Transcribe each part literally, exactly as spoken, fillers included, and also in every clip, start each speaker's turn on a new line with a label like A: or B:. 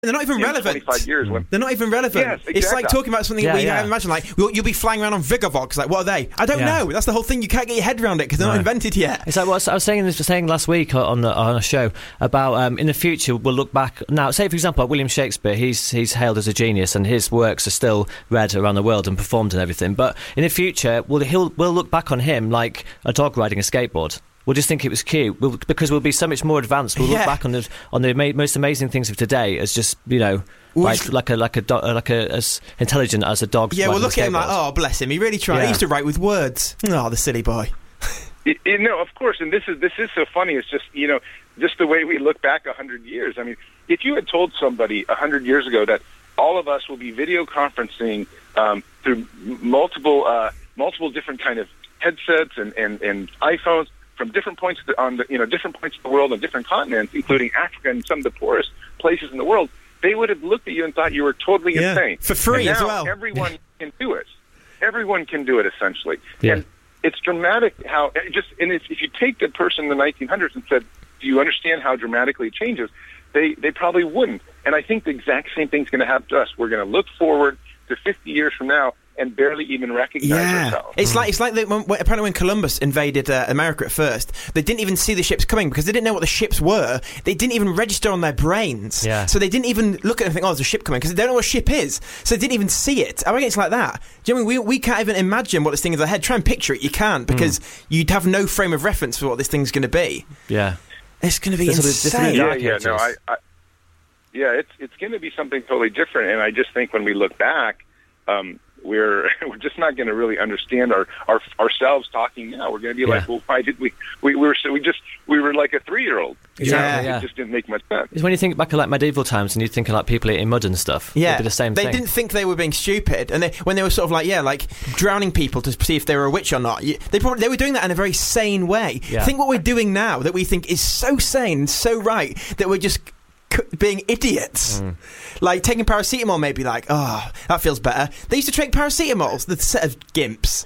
A: They're not even
B: in
A: relevant.
B: twenty-five years. When,
A: They're not even relevant.
B: Yes, exactly.
A: It's like talking about something
C: yeah,
A: we
C: yeah.
A: imagine, like, you'll, you'll be flying around on Vigavox. Like, what are they? I don't
C: Yeah.
A: know. That's the whole thing. You can't get your head around it because they're
C: No.
A: not invented yet.
C: It's like what I was saying, this, saying last week on, the, on a show about um, in the future we'll look back. Now, say, for example, like William Shakespeare, he's, he's hailed as a genius and his works are still read around the world and performed and everything. But in the future, we'll, he'll, we'll look back on him like a dog riding a skateboard. We'll just think it was cute we'll, because we'll be so much more advanced. We'll
A: Yeah.
C: look back on the on the ama- most amazing things of today as just, you know, like like a like a do- like a as intelligent as a dog.
A: Yeah, we'll
C: riding a
A: look at him like,
C: skateboard.
A: oh, bless him. He really tried.
C: Yeah.
A: He used to write with words. Oh, the silly boy.
B: You, you know, of course, and this is this is so funny. It's just, you know, just the way we look back a hundred years. I mean, if you had told somebody a hundred years ago that all of us will be video conferencing um, through m- multiple uh, multiple different kind of headsets and, and, and iPhones from different points of the, on the you know different points of the world on different continents, including Africa and some of the poorest places in the world, they would have looked at you and thought you were totally
A: Yeah,
B: insane.
A: for free
B: and
A: as
B: now
A: well.
B: Everyone can do it. Everyone can do it essentially.
C: Yeah.
B: And it's dramatic how it just and if, if you take the person in the nineteen hundreds and said, "Do you understand how dramatically it changes?" They they probably wouldn't. And I think the exact same thing's going to happen to us. We're going to look forward to fifty years from now and barely even recognize
A: Yeah,
B: ourselves.
A: it's like it's like the, when, apparently when Columbus invaded uh, America at first, they didn't even see the ships coming because they didn't know what the ships were. They didn't even register on their brains.
C: Yeah.
A: So they didn't even look at it and think, "Oh, there's a ship coming," because they don't know what a ship is. So they didn't even see it. I reckon it's like that. Do you know what I mean? We we can't even imagine what this thing is ahead. Try and picture it. You can't because mm. you'd have no frame of reference for what this thing's going to be.
C: Yeah,
A: it's going to be
C: This will be-
A: insane.
C: this will be
B: Yeah,
C: dark
B: yeah,
C: ages.
B: no, I, I, yeah, it's it's going to be something totally different, and I just think when we look back, um, we're we're just not going to really understand our, our ourselves talking now. We're going to be
C: Yeah.
B: like, well, why did we we, we were so we just we were like a three year old.
C: Exactly, yeah.
B: It just didn't make much sense.
C: it's when you think back of like medieval times and you think of like people eating mud and stuff.
A: Yeah,
C: it'd be the same
A: they
C: thing.
A: didn't think they were being stupid, and they, when they were sort of like, yeah, like drowning people to see if they were a witch or not. You, they probably they were doing that in a very sane way.
C: Yeah.
A: Think what we're doing now that we think is so sane and so right that we're just c- being idiots.
C: Mm.
A: Like taking paracetamol, maybe like, oh, that feels better. They used to take paracetamols, the set of gimps.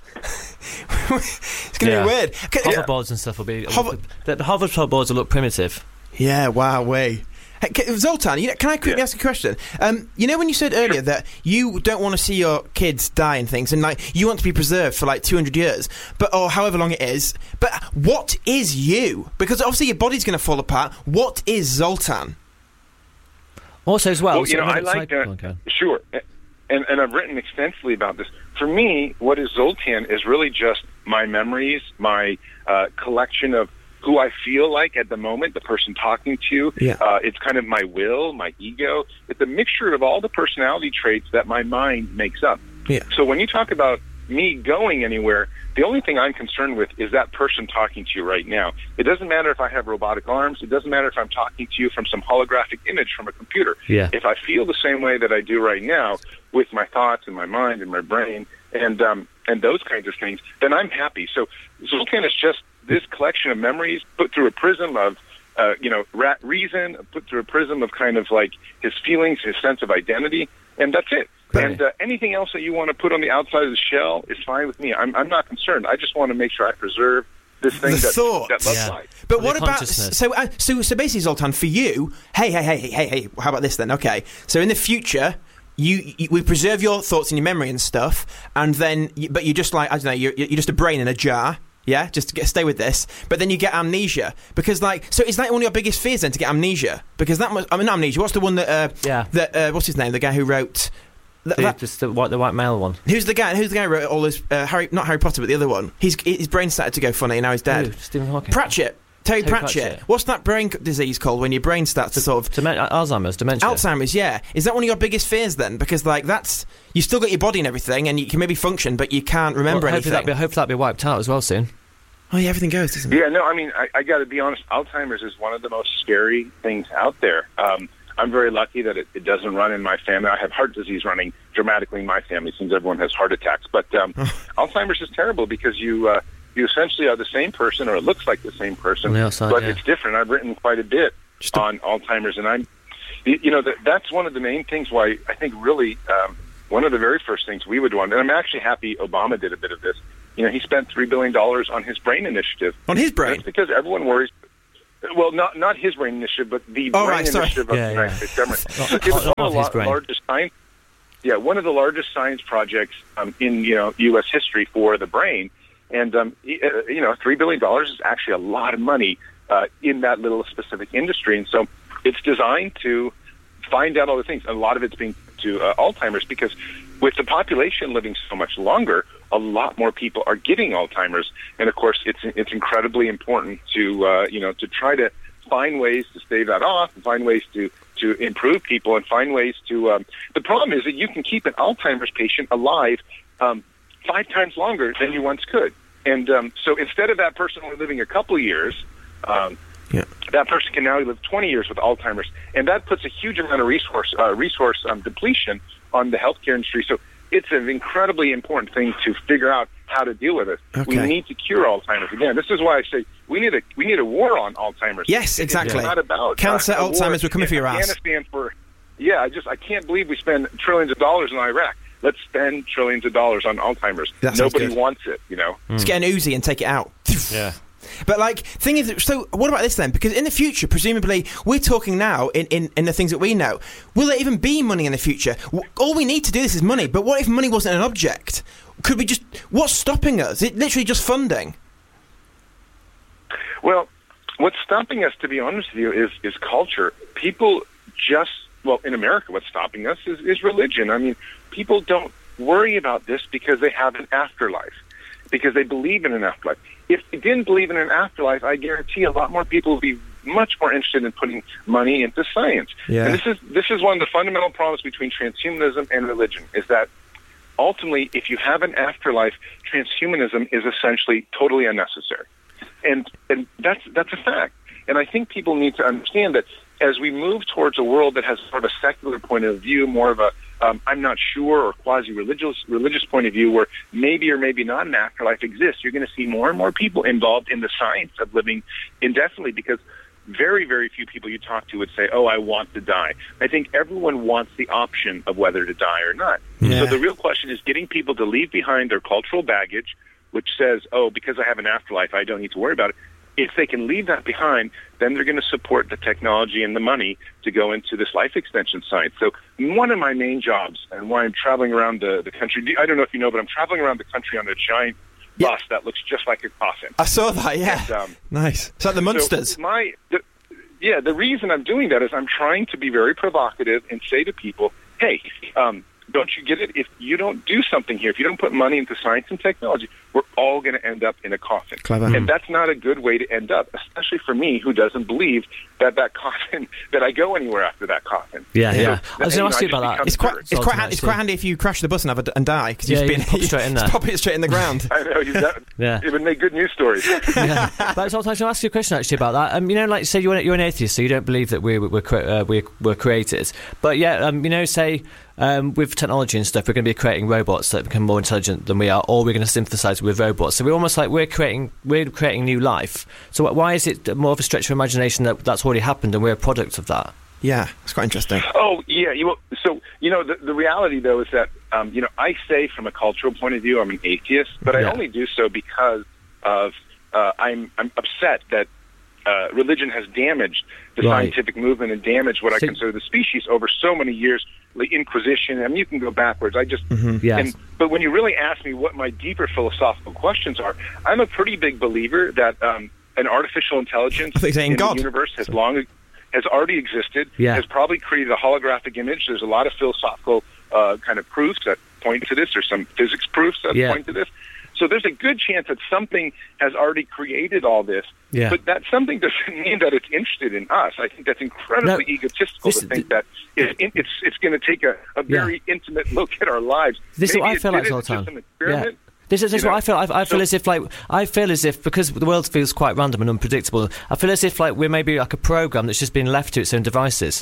A: It's going to
C: Yeah.
A: be weird. C-
C: Hoverboards and stuff will be.
A: Hover-
C: the, the hoverboards will look primitive.
A: Yeah, wow, way. Hey, c- Zoltan, you know, can I quickly
B: Yeah.
A: ask a question? Um, you know when you said earlier that you don't want to see your kids die and things, and like you want to be preserved for like two hundred years, but or however long it is. But what is you? Because obviously your body's going to fall apart. What is Zoltan?
C: Also, as well,
B: Well, you know, I like
C: that.
B: that. Sure, and and I've written extensively about this. For me, what is Zoltan is really just my memories, my uh, collection of who I feel like at the moment, the person talking to you.
A: Yeah.
B: Uh, it's kind of my will, my ego. It's a mixture of all the personality traits that my mind makes up.
A: Yeah.
B: So when you talk about me going anywhere, the only thing I'm concerned with is that person talking to you right now. It doesn't matter if I have robotic arms. It doesn't matter if I'm talking to you from some holographic image from a computer.
C: Yeah.
B: If I feel the same way that I do right now with my thoughts and my mind and my brain and um, and those kinds of things, then I'm happy. So Zoltan is just this collection of memories put through a prism of, uh, you know, ra- reason, put through a prism of kind of like his feelings, his sense of identity, and that's it.
C: Right.
B: And uh, anything else that you want to put on the outside of the shell is fine with me. I'm, I'm not concerned. I just want to make sure I preserve this thing
A: The
B: that,
A: thought.
B: that loves
C: Yeah.
B: life.
A: But
C: The
A: what about
C: consciousness.
A: so uh, so so basically, Zoltan, for you? Hey, hey, hey, hey, hey, hey. How about this then? Okay, so in the future. You, you, we preserve your thoughts and your memory and stuff, and then, you, but you're just like, I don't know, you're, you're just a brain in a jar, yeah? Just to get, stay with this. But then you get amnesia. Because, like, so is that one of your biggest fears then, to get amnesia? Because that must, I mean, not amnesia, what's the one that, uh,
C: Yeah.
A: that, uh, what's his name? The guy who wrote, th-
C: The,
A: that,
C: just the white, the white male one.
A: who's the guy, who's the guy who wrote all his, uh, Harry, not Harry Potter, but the other one? His, his brain started to go funny and now he's dead.
C: Ooh, Stephen Hawking.
A: Pratchett. Terry,
C: Terry
A: Pratchett.
C: Pratchett.
A: What's that brain c- disease called when your brain starts to sort of...
C: Demen- Alzheimer's, dementia.
A: Alzheimer's, yeah. Is that one of your biggest fears then? Because, like, that's... You still got your body and everything, and you can maybe function, but you can't remember
C: well, hopefully
A: anything.
C: that'll be, hopefully that'll be wiped out as well soon.
A: Oh, yeah, everything goes, doesn't it?
B: Yeah, no, I mean, I, I got to be honest. Alzheimer's is one of the most scary things out there. Um, I'm very lucky that it, it doesn't run in my family. I have heart disease running dramatically in my family since everyone has heart attacks. But um, Alzheimer's is terrible because you... Uh, You essentially are the same person, or it looks like the same person,
C: On the outside,
B: but
C: yeah.
B: it's different. I've written quite a bit
A: Just a-
B: on Alzheimer's, and I'm, you you know, that, that's one of the main things why I think really um, one of the very first things we would want, and I'm actually happy Obama did a bit of this. You know, he spent three billion dollars on his brain initiative.
A: On his brain?
B: That's because everyone worries. well, not not his brain initiative, but the
A: oh,
B: brain
A: right,
B: initiative of
C: yeah,
B: the United
C: yeah.
B: States government.
C: Not,
B: It was
C: not
B: one of the
C: his brain.
B: largest science, yeah, one of the largest science projects um, in you know U S history for the brain, and um, you know, three billion dollars is actually a lot of money uh, in that little specific industry, and so it's designed to find out all the things. A lot of it's being to uh, Alzheimer's, because with the population living so much longer, a lot more people are getting Alzheimer's, and of course, it's it's incredibly important to uh, you know to try to find ways to stave that off, and find ways to to improve people, and find ways to. Um, the problem is that you can keep an Alzheimer's patient alive um, five times longer than you once could, and um, so instead of that person only living a couple of years. Um,
A: Yeah.
B: That person can now live twenty years with Alzheimer's, and that puts a huge amount of resource uh, resource um, depletion on the healthcare industry. So it's an incredibly important thing to figure out how to deal with it.
A: Okay.
B: We need to cure Alzheimer's. Again, this is why I say we need a we need a war on Alzheimer's.
A: Yes, exactly.
B: It's not about
A: Cancer,
B: uh, a
A: Alzheimer's,
B: war
A: we're coming
B: in
A: for your ass.
B: Afghanistan for, yeah, I just I can't believe we spend trillions of dollars in Iraq. Let's spend trillions of dollars on Alzheimer's.
A: That sounds
B: Nobody
A: good.
B: wants it, you know.
A: Let's get an Uzi and take it out.
C: Yeah.
A: But, like, thing is, so what about this then? Because in the future, presumably, we're talking now in, in, in the things that we know. Will there even be money in the future? W- All we need to do this is money. But what if money wasn't an object? Could we just... What's stopping us? It literally just funding.
B: Well, what's stopping us, to be honest with you, is, is culture. People just... Well, in America, what's stopping us is, is religion. I mean, people don't worry about this because they have an afterlife, because they believe in an afterlife. If they didn't believe in an afterlife, I guarantee a lot more people would be much more interested in putting money into science.
A: Yeah.
B: And this is this is one of the fundamental problems between transhumanism and religion, is that ultimately, if you have an afterlife, transhumanism is essentially totally unnecessary. And and that's that's a fact. And I think people need to understand that as we move towards a world that has sort of a secular point of view, more of a Um, I'm not sure, or quasi-religious religious point of view, where maybe or maybe not an afterlife exists, you're going to see more and more people involved in the science of living indefinitely, because very, very few people you talk to would say, oh, I want to die. I think everyone wants the option of whether to die or not.
A: Yeah.
B: So the real question is getting people to leave behind their cultural baggage, which says, oh, because I have an afterlife, I don't need to worry about it. If they can leave that behind, then they're going to support the technology and the money to go into this life extension science. So one of my main jobs, and why I'm traveling around the, the country, I don't know if you know, but I'm traveling around the country on a giant
A: Yeah.
B: bus that looks just like a coffin.
A: I saw that, yeah.
B: And, um,
A: nice. It's like the Munsters.
B: So my, the, yeah, the reason I'm doing that is I'm trying to be very provocative and say to people, hey, um, don't you get it? If you don't do something here, if you don't put money into science and technology, we're all going to end up in a coffin.
A: Clever.
B: And that's not a good way to end up, especially for me, who doesn't believe that that coffin, that I go anywhere after that coffin.
C: Yeah,
A: Yeah.
C: yeah.
B: So,
C: I was
B: you
C: going
B: know,
C: to ask you
B: I just
C: about that.
B: become
A: It's quite, it's, quite,
C: Ultimate,
A: it's quite
C: see.
A: handy if you crash the bus and, have a, and die, because
C: Yeah,
A: you've
C: you
A: been
C: pop straight in there.
A: just pop it straight in the ground.
B: I know, you that,
C: Yeah.
B: it would make good news stories.
C: Yeah. But I was going to ask you a question actually about that. Um, you know, like say you're an, you're an atheist, so you don't believe that we're we're cre- uh, we're, we're created. But yeah, um, you know, say um, with technology and stuff, we're going to be creating robots that become more intelligent than we are, or we're going to synthesize with robots. So we're almost like we're creating we're creating new life. So why is it more of a stretch of imagination that that's already happened and we're a product of that?
A: Yeah, it's quite interesting.
B: Oh, yeah. You, will- so, you know, the, the reality, though, is that, um, you know, I say from a cultural point of view, I'm an atheist, but I
C: Yeah.
B: only do so because of uh, I'm, I'm upset that uh, religion has damaged the
C: Right.
B: scientific movement and damaged what I
C: So-
B: consider the species over so many years. The Inquisition, I mean, you can go backwards. I just,
C: Yes.
B: and, but when you really ask me what my deeper philosophical questions are, I'm a pretty big believer that um, an artificial intelligence
A: I think saying
B: in
A: God.
B: the universe has long has already existed,
C: Yeah.
B: has probably created a holographic image. There's a lot of philosophical uh, kind of proofs that point to this. There's some physics proofs that
C: Yeah.
B: point to this. So there's a good chance that something has already created all this.
C: Yeah.
B: But that something doesn't mean that it's interested in us. I think that's incredibly
C: No,
B: egotistical
C: this-
B: to think that it, it, it's it's going to take a, a very intimate look at our lives.
C: This is
B: Maybe
C: what I
B: it
C: feel
B: did
C: like
B: it,
C: all the
B: it's
C: time.
B: just an experiment.
C: Yeah. This is, this is
B: You
C: what
B: know?
C: I feel. I, I feel
B: So-
C: as if like I feel as if because the world feels quite random and unpredictable. I feel as if like we're maybe like a program that's just been left to its own devices.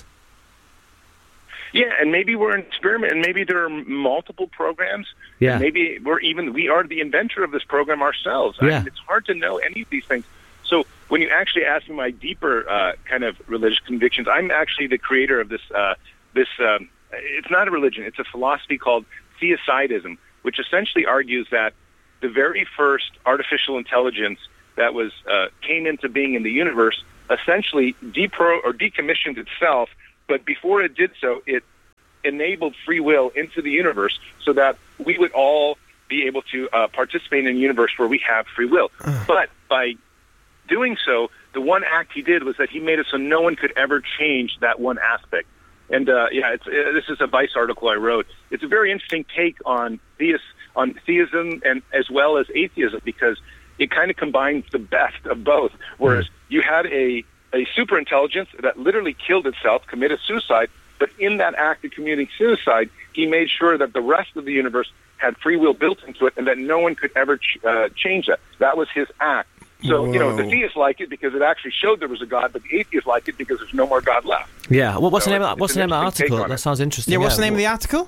B: Yeah, and maybe we're an experiment, and maybe there are multiple programs.
C: Yeah.
B: And maybe we're even we are the inventor of this program ourselves. I
C: Yeah.
B: mean, it's hard to know any of these things. So when you actually ask me my deeper uh, kind of religious convictions, I'm actually the creator of this. Uh, this um, it's not a religion; it's a philosophy called theocidism, which essentially argues that the very first artificial intelligence that was uh, came into being in the universe essentially depro or decommissioned itself, but before it did so, it enabled free will into the universe so that we would all be able to uh, participate in a universe where we have free will. But by doing so, the one act he did was that he made it so no one could ever change that one aspect. And uh, yeah, it's, uh, this is a Vice article I wrote. It's a very interesting take on theist, on theism and as well as atheism, because it kind of combines the best of both. Whereas you had a a super intelligence that literally killed itself, committed suicide, but in that act of committing suicide, he made sure that the rest of the universe had free will built into it and that no one could ever ch- uh, change that. That was his act. So, Whoa. you know, the theists like it because it actually showed there was a God, but the atheists like it because there's no more God left.
C: Yeah. Well, what's
B: so
C: the name of, what's the name of the article? That sounds interesting.
A: Yeah, what's
C: yeah.
A: the name of the article?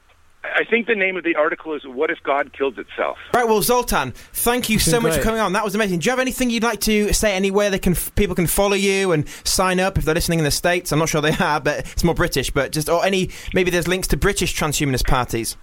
B: I think the name of the article is "What If God Killed Itself?"
A: Right, well, Zoltan, thank you so much
C: great.
A: for coming on. That was amazing. Do you have anything you'd like to say anywhere they can people can follow you and sign up if they're listening in the States? I'm not sure they are, but it's more British. But just or any maybe there's links to British transhumanist parties.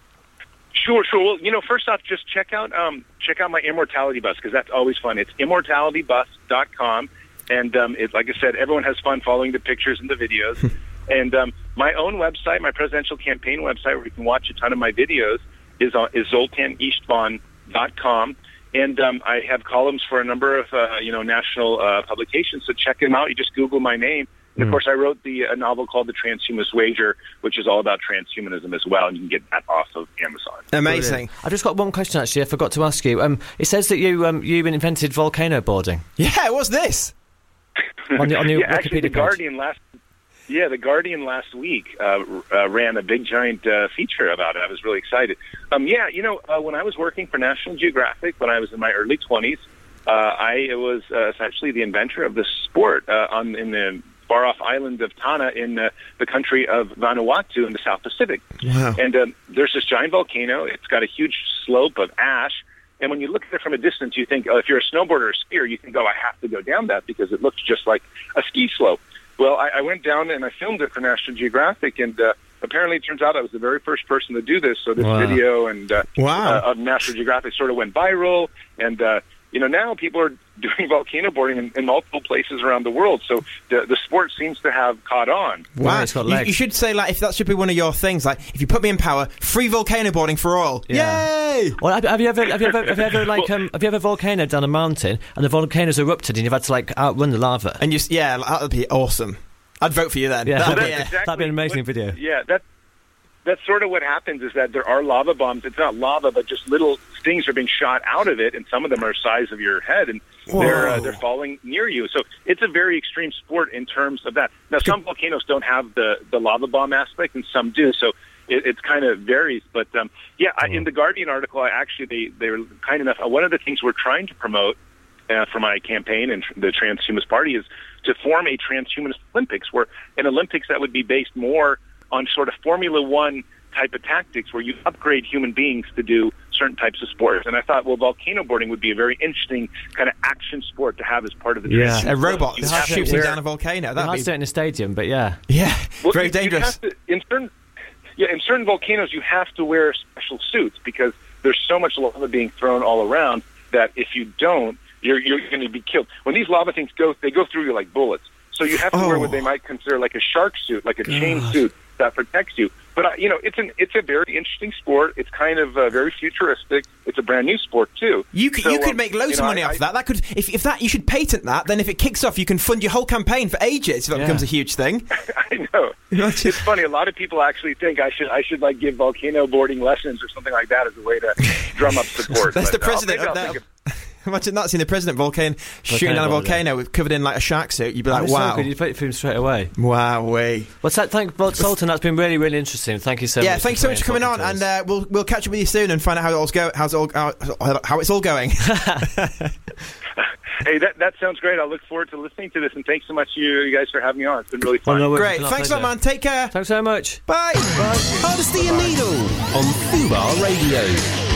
B: Sure, sure. Well, you know, first off, just check out um, check out my Immortality Bus because that's always fun. It's immortality bus dot com, and um, it, like I said, everyone has fun following the pictures and the videos. And um, my own website, my presidential campaign website, where you can watch a ton of my videos, is on, is zoltan istvan dot com. And um, I have columns for a number of uh, you know national uh, publications. So check them out. You just Google my name. And, of mm. course, I wrote the a novel called The Transhumanist Wager, which is all about transhumanism as well. And you can get that off of Amazon.
A: Amazing.
C: Brilliant. I've just got one question, actually. I forgot to ask you. Um, it says that you um, you invented volcano boarding.
A: Yeah, what's this?
C: on your, on your
B: yeah,
C: Wikipedia
B: actually, the
C: page.
B: Guardian last... Yeah, The Guardian last week uh, uh, ran a big, giant uh, feature about it. I was really excited. Um, yeah, you know, uh, when I was working for National Geographic, when I was in my early twenties, uh, I was uh, essentially the inventor of this sport uh, on in the far-off island of Tana in uh, the country of Vanuatu in the South Pacific.
A: Wow.
B: And um, there's this giant volcano. It's got a huge slope of ash. And when you look at it from a distance, you think, oh, if you're a snowboarder or skier, you think, oh, I have to go down that because it looks just like a ski slope. Well, I, I went down and I filmed it for National Geographic, and uh, apparently it turns out I was the very first person to do this. So this
C: wow.
B: video and uh,
A: wow.
B: uh, of National Geographic sort of went viral, and uh, you know now people are doing volcano boarding in, in multiple places around the world. So the the sport seems to have caught on.
A: Wow,
C: it's got
A: you,
C: legs.
A: you should say like if that should be one of your things. Like if you put me in power, free volcano boarding for all.
C: Yeah.
A: Yay!
C: Well, have, have you ever have you ever have you ever like um, have you ever volcano down a mountain and the volcano's erupted and you've had to like outrun the lava?
A: And you, yeah, that would be awesome. I'd vote for you then.
C: Yeah,
A: That'd,
B: Well,
A: be,
B: that's
A: yeah.
B: exactly
C: that'd be an amazing
B: what,
C: video.
B: Yeah, that that's sort of what happens is that there are lava bombs. It's not lava, but just little things are being shot out of it, and some of them are the size of your head, and they're uh, they're falling near you. So it's a very extreme sport in terms of that. Now, some volcanoes don't have the, the lava bomb aspect, and some do. So it, it's kind of varies. But um, yeah, I, in the Guardian article, I actually they they were kind enough. Uh, one of the things we're trying to promote uh, for my campaign and the Transhumanist Party is to form a Transhumanist Olympics, where an Olympics that would be based more on sort of Formula One type of tactics, where you upgrade human beings to do certain types of sports. And I thought, well, volcano boarding would be a very interesting kind of action sport to have as part of the
C: Yeah.
B: Transhumanist
A: A robot
B: You have to
A: shooting
B: wear-
A: down a volcano.
C: They
A: That'd
C: might
A: be
C: do it in a stadium, but yeah.
A: yeah,
B: Well,
A: very
B: you- you
A: dangerous.
B: have to- in certain, yeah, in certain volcanoes, you have to wear special suits because there's so much lava being thrown all around that if you don't, you're you're going to be killed. When these lava things go, they go through you like bullets. So you have to
A: Oh.
B: wear what they might consider like a shark suit, like a chain
A: God.
B: suit that protects you. But uh, you know, it's an it's a very interesting sport. It's kind of uh, very futuristic. It's a brand new sport too.
A: You could,
B: So,
A: you could
B: um,
A: make loads
B: you know,
A: of money
B: I-
A: off
B: I-
A: that. That could, if, if that, you should patent that. Then, if it kicks off, you can fund your whole campaign for ages. If that
C: Yeah.
A: becomes a huge thing.
B: I know.
A: Imagine-
B: It's funny. A lot of people actually think I should I should like give volcano boarding lessons or something like that as a way to drum up support.
A: That's the
B: But, uh,
A: president
B: maybe
A: of
B: I'll
A: that.
B: think of-
A: Imagine that, seeing the president volcano shooting down a
C: boarding.
A: volcano with covered in like a shark suit. You'd be like,
C: That'd be
A: wow,
C: so good. You'd vote for him straight away.
A: wow, way.
C: Well, so, thank well, Sultan. That's been really, really interesting. Thank you so
A: Yeah,
C: much.
A: thanks so much for coming on,
C: talking
A: and
C: to us.
A: uh, we'll we'll catch up with you soon and find out how it all's go, how's it all how, how it's all going.
B: Hey, that that sounds great. I look forward to listening to this, and thanks so much you, you guys for having me on. It's been really fun.
C: Well, no worries.
A: Great,
C: It's been our
A: thanks a lot,
C: pleasure.
A: man. Take care.
C: Thanks so much.
A: Bye.
D: Hardesty and Needle on Fubar Radio.